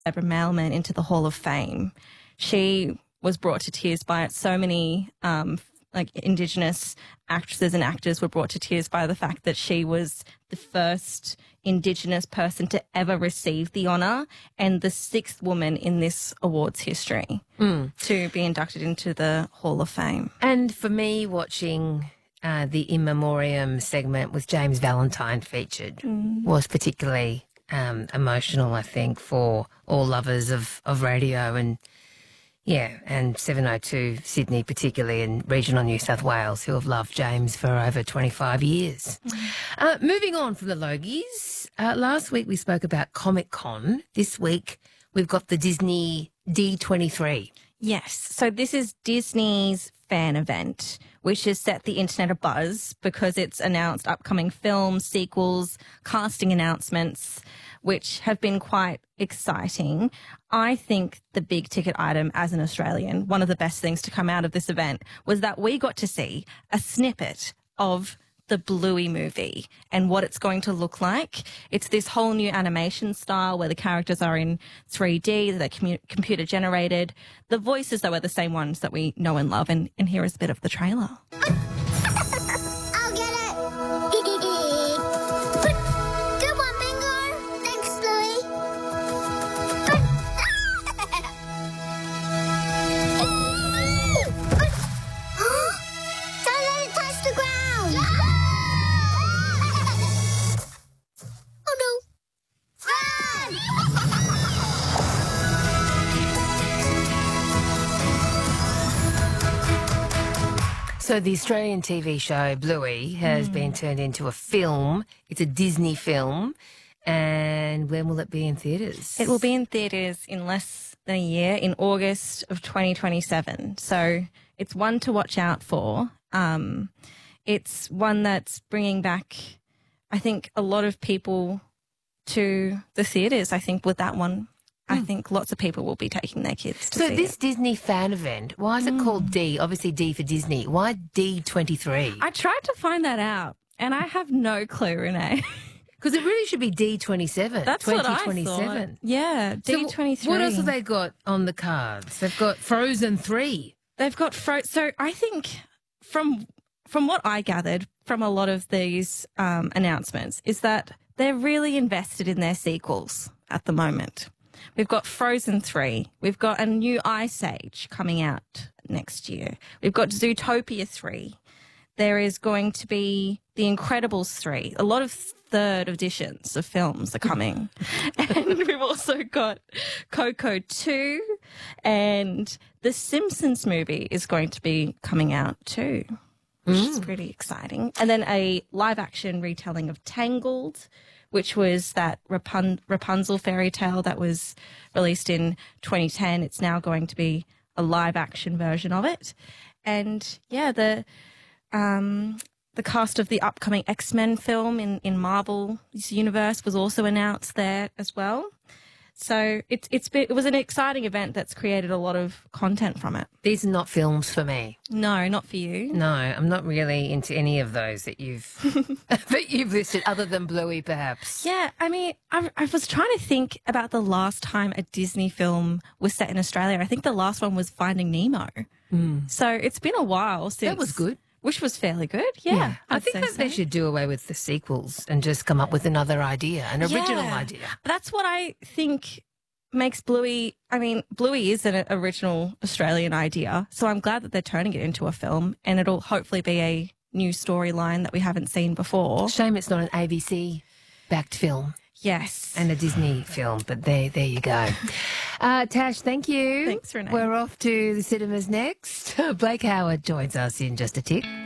Deborah Mailman into the Hall of Fame. She was brought to tears by it. So many Indigenous actresses and actors were brought to tears by the fact that she was the first Indigenous person to ever receive the honour and the sixth woman in this awards history to be inducted into the Hall of Fame. And for me, watching the In Memoriam segment with James Valentine featured was particularly emotional, I think, for all lovers of radio and 702 Sydney particularly, and regional New South Wales, who have loved James for over 25 years. Moving on from the Logies, last week we spoke about Comic-Con. This week we've got the Disney D23. Yes, so this is Disney's fan event, which has set the internet abuzz because it's announced upcoming films, sequels, casting announcements, which have been quite exciting. I think the big ticket item as an Australian, one of the best things to come out of this event was that we got to see a snippet of the Bluey movie and what it's going to look like. It's this whole new animation style where the characters are in 3D, they're computer generated. The voices, though, are the same ones that we know and love. And here is a bit of the trailer. I'll get it. Good one, Bingo. Thanks, Bluey. Don't let it touch the ground. Oh, no. Run! So the Australian TV show Bluey has been turned into a film. It's a Disney film. And when will it be in theatres? It will be in theatres in less than a year, in August of 2027. So it's one to watch out for. It's one that's bringing back, I think, a lot of people to the theatres. I think with that one, I think lots of people will be taking their kids to see So this it. Disney fan event, why is it called D? Obviously D for Disney. Why D23? I tried to find that out, and I have no clue, Renee. Because it really should be D27. That's what I thought. Yeah, D23. What else have they got on the cards? They've got Frozen 3. They've got so I think from what I gathered from a lot of these announcements is that they're really invested in their sequels at the moment. We've got Frozen 3. We've got a new Ice Age coming out next year. We've got Zootopia 3. There is going to be The Incredibles 3. A lot of third editions of films are coming. And we've also got Coco 2, and the Simpsons movie is going to be coming out too, which is pretty exciting. And then a live-action retelling of Tangled, which was that Rapunzel fairy tale that was released in 2010. It's now going to be a live-action version of it. And, yeah, the cast of the upcoming X-Men film in Marvel's universe was also announced there as well. So it was an exciting event that's created a lot of content from it. These are not films for me. No, not for you. No, I'm not really into any of those that you've listed, other than Bluey, perhaps. Yeah, I mean, I was trying to think about the last time a Disney film was set in Australia. I think the last one was Finding Nemo. So it's been a while since. That was good. Which was fairly good, yeah. I I'd think say that they so. should do away with the sequels and just come up with another idea, an original Yeah. idea. That's what I think makes Bluey. I mean, Bluey is an original Australian idea, so I'm glad that they're turning it into a film, and it'll hopefully be a new storyline that we haven't seen before. Shame it's not an ABC-backed film Yes. and a Disney film, but there you go. Tash, thank you. Thanks, Renee. We're off to the cinemas next. Blake Howard joins us in just a tick.